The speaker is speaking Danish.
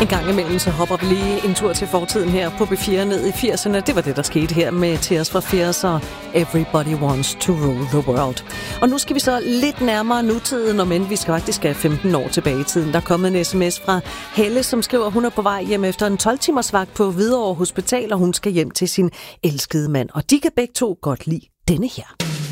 En gang imellem så hopper vi lige en tur til fortiden her på B4 ned i 80'erne. Det var det, der skete her med Tears for Fears og Everybody Wants to Rule the World. Og nu skal vi så lidt nærmere nutiden, og men vi skal faktisk have 15 år tilbage i tiden. Der er kommet en sms fra Helle, som skriver, at hun er på vej hjem efter en 12-timers vagt på Hvidovre Hospital, og hun skal hjem til sin elskede mand. Og de kan begge to godt lide denne her.